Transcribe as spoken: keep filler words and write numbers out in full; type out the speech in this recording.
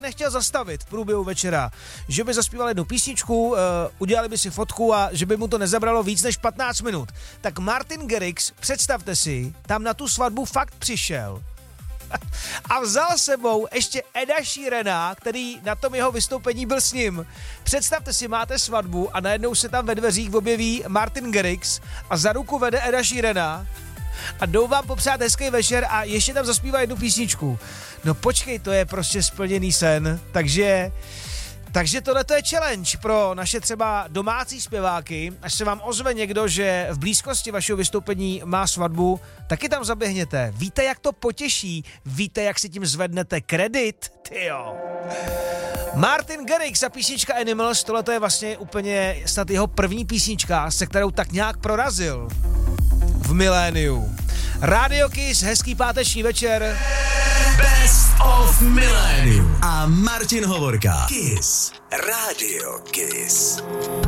nechtěl zastavit v průběhu večera, že by zaspíval jednu písničku, uh, udělali by si fotku a že by mu to nezabralo víc než patnáct minut. Tak Martin Garrix, představte si, tam na tu svatbu fakt přišel a vzal sebou ještě Eda Sheerana, který na tom jeho vystoupení byl s ním. Představte si, máte svatbu a najednou se tam ve dveřích objeví Martin Garrix a za ruku vede Eda Sheerana a jdou vám popřát hezký večer a ještě tam zaspívá jednu písničku. No počkej, to je prostě splněný sen, takže... Takže tohle je challenge pro naše třeba domácí zpěváky. Až se vám ozve někdo, že v blízkosti vašeho vystoupení má svatbu, taky tam zaběhněte. Víte, jak to potěší? Víte, jak si tím zvednete kredit? Tyjo. Martin Garrix a písnička Animals, tohle je vlastně úplně snad jeho první písnička, se kterou tak nějak prorazil v miléniu. Radio Kiss, hezký páteční večer. Best of Millennium a Martin Hovorka. Kiss. Radio Kiss.